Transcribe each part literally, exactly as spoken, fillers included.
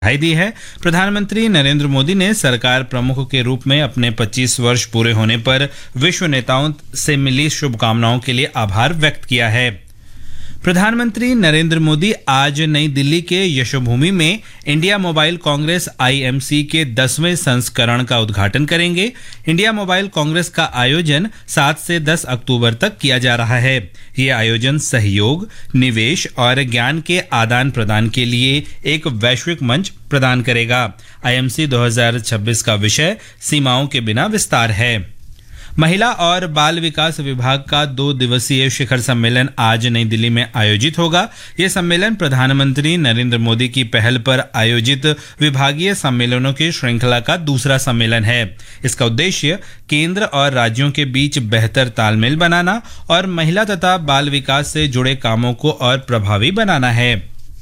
बधाई दी है। प्रधानमंत्री नरेंद्र मोदी ने सरकार प्रमुख के रूप में अपने पच्चीस वर्ष पूरे होने पर विश्व नेताओं से मिली शुभकामनाओं के लिए आभार व्यक्त किया है। प्रधानमंत्री नरेंद्र मोदी आज नई दिल्ली के यशोभूमि में India mobile Congress I M C के दसवें संस्करण का उद्घाटन करेंगे। इंडिया मोबाइल कांग्रेस का आयोजन सात से दस अक्टूबर तक किया जा रहा है। ये आयोजन सहयोग, निवेश और ज्ञान के आदान प्रदान के लिए एक वैश्विक मंच प्रदान करेगा। आई एम सी दो हज़ार छब्बीस का विषय सीमाओं के बिना विस्तार है। महिला और बाल विकास विभाग का दो दिवसीय शिखर सम्मेलन आज नई दिल्ली में आयोजित होगा। यह सम्मेलन प्रधानमंत्री नरेंद्र मोदी की पहल पर आयोजित विभागीय सम्मेलनों की श्रृंखला का दूसरा सम्मेलन है। इसका उद्देश्य केंद्र और राज्यों के बीच बेहतर तालमेल बनाना और महिला तथा बाल विकास से जुड़े कामों को और प्रभावी बनाना है।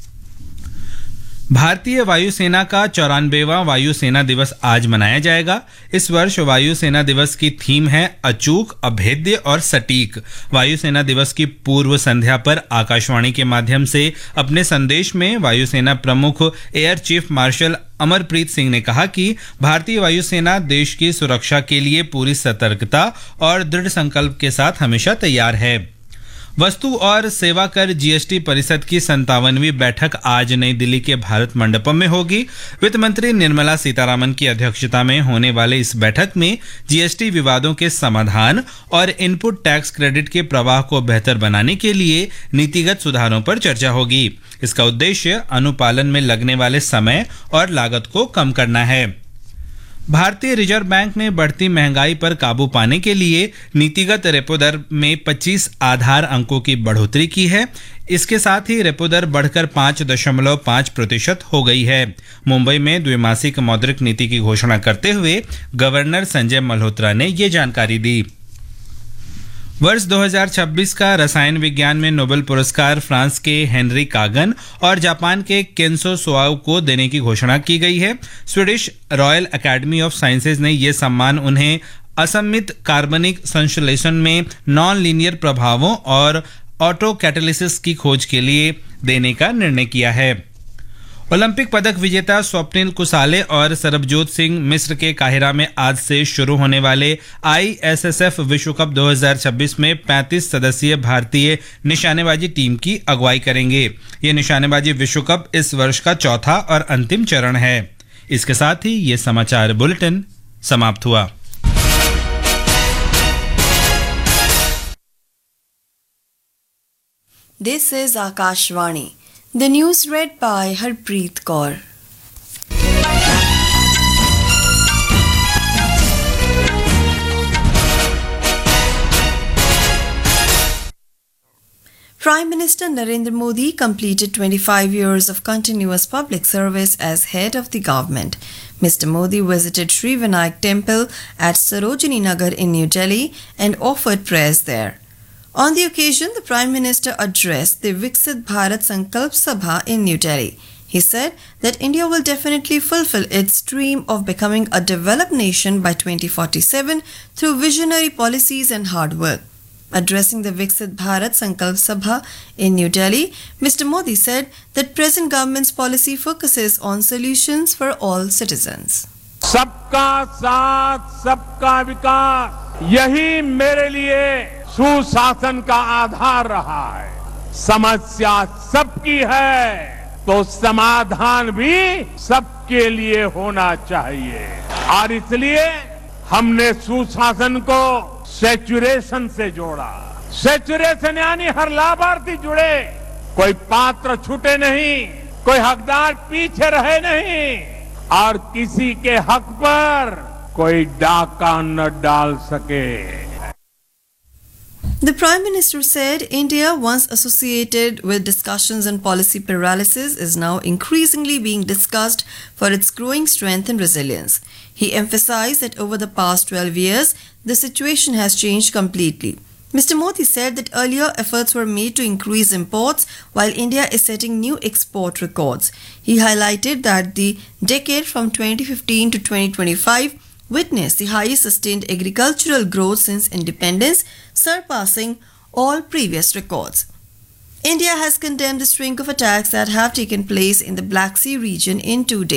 भारतीय वायुसेना का चौरानवेवां वायुसेना दिवस आज मनाया जाएगा। इस वर्ष वायुसेना दिवस की थीम है अचूक, अभेद्य और सटीक। वायुसेना दिवस की पूर्व संध्या पर आकाशवाणी के माध्यम से अपने संदेश में वायुसेना प्रमुख air chief marshal Amarpreet Singh ने कहा कि भारतीय वायुसेना देश की सुरक्षा के लिए पूरी सतर्कता और दृढ़ संकल्प के साथ हमेशा तैयार है। वस्तु और सेवा कर जीएसटी परिषद की संतावनवीं बैठक आज नई दिल्ली के भारत मंडपम में होगी। वित्त मंत्री निर्मला सीतारामन की अध्यक्षता में होने वाले इस बैठक में जीएसटी विवादों के समाधान और इनपुट टैक्स क्रेडिट के प्रवाह को बेहतर बनाने के लिए नीतिगत सुधारों पर चर्चा होगी। इसका उद्देश्य अनुपालन में लगने वाले समय और लागत को कम करना है। भारतीय रिजर्व बैंक ने बढ़ती महंगाई पर काबू पाने के लिए नीतिगत रेपो दर में पच्चीस आधार अंकों की बढ़ोतरी की है। इसके साथ ही रेपो दर बढ़कर पाँच दशमलव पाँच प्रतिशत हो गई है। मुंबई में द्विमासिक मौद्रिक नीति की घोषणा करते हुए गवर्नर संजय मल्होत्रा ने ये जानकारी दी। वर्ष दो हज़ार छब्बीस का रसायन विज्ञान में नोबेल पुरस्कार फ्रांस के हेनरी कागन और जापान के केंसो सोआओ को देने की घोषणा की गई है। Swedish royal academy of sciences ने यह सम्मान उन्हें असममित कार्बनिक संश्लेषण में नॉन लीनियर प्रभावों और ऑटो कैटालिसिस की खोज के लिए देने का निर्णय किया है। ओलंपिक पदक विजेता स्वप्निल कुसाले और सरबजोत सिंह मिस्र के काहिरा में आज से शुरू होने वाले आई एस एस एफ विश्व कप दो हज़ार छब्बीस में पैंतीस सदस्यीय भारतीय निशानेबाजी टीम की अगुवाई करेंगे। ये निशानेबाजी विश्व कप इस वर्ष का चौथा और अंतिम चरण है। इसके साथ ही ये समाचार बुलेटिन समाप्त हुआ। This is Akashvani. The news read by Harpreet Kaur. Prime Minister Narendra Modi completed twenty-five years of continuous public service as head of the government. Mister Modi visited Sri Vinayak Temple at Sarojini Nagar in New Delhi and offered prayers there. On the occasion, the Prime Minister addressed the Viksit Bharat Sankalp Sabha in New Delhi. He said that India will definitely fulfill its dream of becoming a developed nation by twenty forty-seven through visionary policies and hard work. Addressing the Viksit Bharat Sankalp Sabha in New Delhi, Mister Modi said that present government's policy focuses on solutions for all citizens. सबका साथ, सबका विकास, यही मेरे लिए सुशासन का आधार रहा है। समस्या सबकी है तो समाधान भी सबके लिए होना चाहिए और इसलिए हमने सुशासन को सैचुरेशन से जोड़ा। सैचुरेशन यानी हर लाभार्थी जुड़े, कोई पात्र छूटे नहीं, कोई हकदार पीछे रहे नहीं और किसी के हक पर कोई डाका न डाल सके। The Prime Minister said India, once associated with discussions on policy paralysis, is now increasingly being discussed for its growing strength and resilience. He emphasized that over the past twelve years, the situation has changed completely. Mister Modi said that earlier efforts were made to increase imports while India is setting new export records. He highlighted that the decade from twenty fifteen to twenty twenty-five witnessed the highest sustained agricultural growth since independence, surpassing all previous records. India has condemned the string of attacks that have taken place in the Black Sea region in two days.